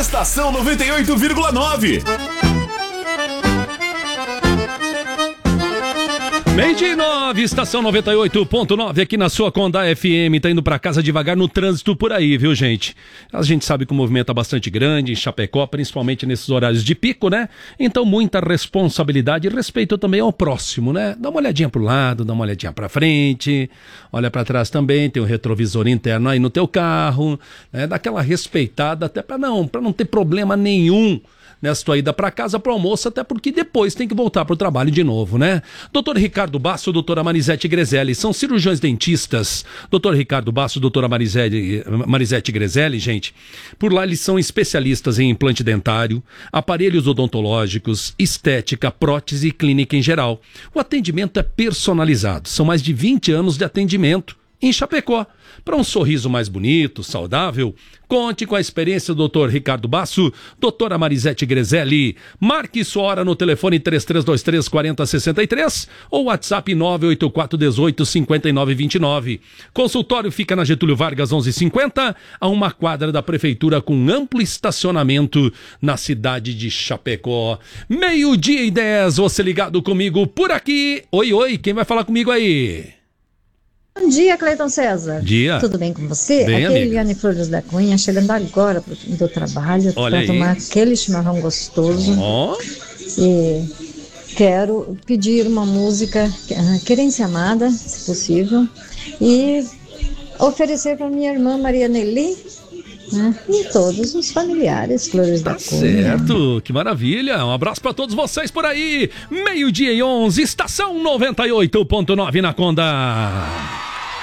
Estação 98,9. Meio-dia 9, estação 98.9 aqui na sua Conda FM, tá indo pra casa devagar no trânsito por aí, viu, gente? A gente sabe que o movimento é bastante grande em Chapecó, principalmente nesses horários de pico, né? Então muita responsabilidade e respeito também ao próximo, né? Dá uma olhadinha pro lado, dá uma olhadinha pra frente, olha pra trás também, tem um retrovisor interno aí no teu carro, né? Dá aquela respeitada até pra não ter problema nenhum nessa tua ida para casa pro almoço, até porque depois tem que voltar pro trabalho de novo, né? Dr. Ricardo Basso, doutora Marisete Grezelli, são cirurgiões dentistas. Dr. Ricardo Basso, doutora Marisete Grezelli, gente, por lá eles são especialistas em implante dentário, aparelhos odontológicos, estética, prótese e clínica em geral. O atendimento é personalizado, são mais de 20 anos de atendimento em Chapecó. Para um sorriso mais bonito, saudável, conte com a experiência do Dr. Ricardo Basso, doutora Marisete Grezelli. Marque sua hora no telefone 3323-4063 ou WhatsApp 98418-5929. Consultório fica na Getúlio Vargas 1150, a uma quadra da prefeitura com amplo estacionamento na cidade de Chapecó. 12:10, você ligado comigo por aqui. Oi, quem vai falar comigo aí? Bom dia, Cleiton César. Dia. Tudo bem com você? Bem, aqui é amiga. Eliane Flores da Cunha, chegando agora do trabalho para tomar aquele chimarrão gostoso. E quero pedir uma música, Querência Amada, se possível, e oferecer para minha irmã Maria Nelly, né, e todos os familiares Flores da Cunha. Certo, que maravilha. Um abraço para todos vocês por aí. 12:11, estação 98.9 na Conda.